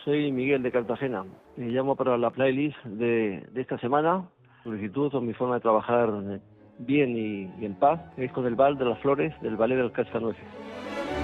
Soy Miguel de Cartagena. Llamo para la playlist de esta semana. Solicitud o mi forma de trabajar bien y en paz es con el Vals de las Flores del Ballet del Cascanueces.